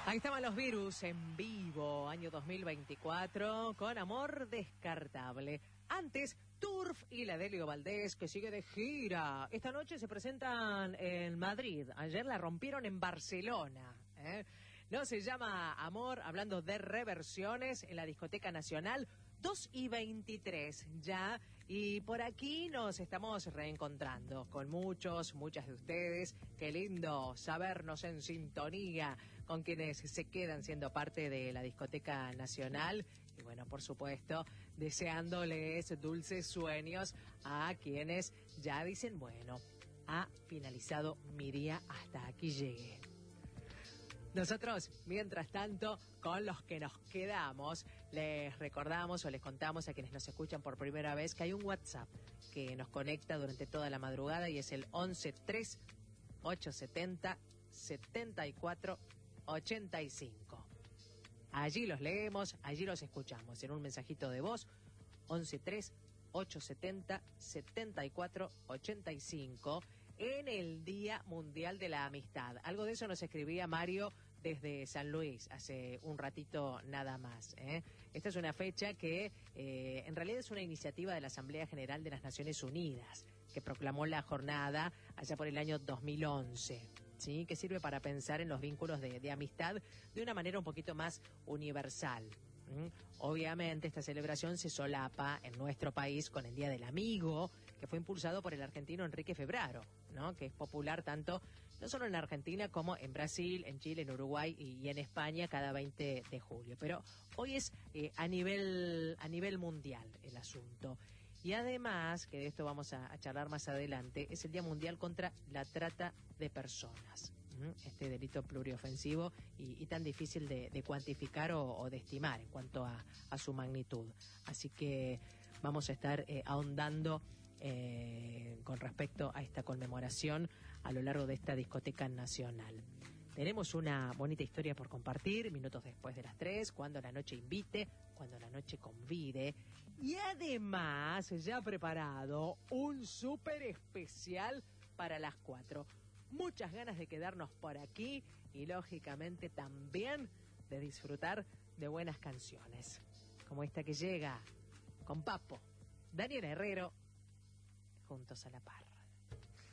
Ahí estaban los Virus en vivo, año 2024, con Amor Descartable. Antes, Turf y la Delio Valdés, que sigue de gira. Esta noche se presentan en Madrid. Ayer la rompieron en Barcelona. No se llama Amor, hablando de reversiones en la Discoteca Nacional. 2:23 ya, y por aquí nos estamos reencontrando con muchas de ustedes. Qué lindo sabernos en sintonía con quienes se quedan siendo parte de la Discoteca Nacional. Y bueno, por supuesto, deseándoles dulces sueños a quienes ya dicen, bueno, ha finalizado mi día, hasta aquí llegué. Nosotros, mientras tanto, con los que nos quedamos, les recordamos o les contamos a quienes nos escuchan por primera vez que hay un WhatsApp que nos conecta durante toda la madrugada y es el 11-3-870-7485. Allí los leemos, allí los escuchamos en un mensajito de voz, 11-3-870-7485. En el Día Mundial de la Amistad. Algo de eso nos escribía Mario desde San Luis hace un ratito nada más. Esta es una fecha que en realidad es una iniciativa de la Asamblea General de las Naciones Unidas, que proclamó la jornada allá por el año 2011. ¿Sí? Que sirve para pensar en los vínculos de amistad de una manera un poquito más universal. Obviamente esta celebración se solapa en nuestro país con el Día del Amigo, que fue impulsado por el argentino Enrique Febraro, ¿no? Que es popular tanto no solo en Argentina como en Brasil, en Chile, en Uruguay y en España cada 20 de julio. Pero hoy es a nivel mundial el asunto. Y además, que de esto vamos a charlar más adelante, es el Día Mundial contra la Trata de Personas. Este delito pluriofensivo y tan difícil de cuantificar o de estimar en cuanto a su magnitud. Así que vamos a estar ahondando con respecto a esta conmemoración a lo largo de esta discoteca nacional. Tenemos una bonita historia por compartir, minutos después de las 3, cuando la noche invite, cuando la noche convide. Y además, ya preparado un súper especial para las 4. Muchas ganas de quedarnos por aquí y lógicamente también de disfrutar de buenas canciones. Como esta que llega con Papo, Daniel Herrero, Juntos a la Par.